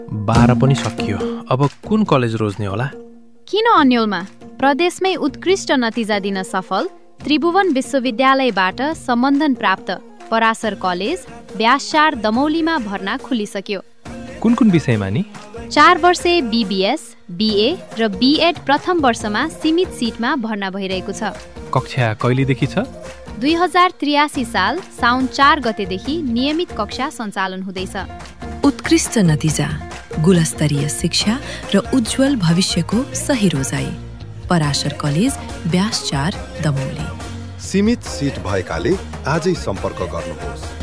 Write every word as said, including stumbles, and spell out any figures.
बाह्र पनि सकियो। अब कुन कलेज रोज्ने होला? किन अन्यलमा? प्रदेशमै उत्कृष्ट नतिजा दिन सफल त्रिभुवन विश्वविद्यालयबाट सम्बन्धन प्राप्त पराशर कलेज ब्यासचार दमौलीमा भर्ना खुलिसक्यो। कुन कुन विषयमा नि? चार वर्षे बीबीएस, बीए र बीएड प्रथम वर्षमा सीमित सिटमा भर्ना भइरहेको छ। कक्षा कहिलेदेखि छ? दुई हजार त्रियासी साल साउन चार गतेदेखि नियमित कक्षा सञ्चालन हुँदैछ। उत्कृष्ट नतिजा, गुणस्तरीय शिक्षा र उज्जवल भविष्यको सही रोजाइ। पराशर कलेज ब्यासचार दमौली। सीमित सिट भएकाले आजै सम्पर्क गर्नुहोस्।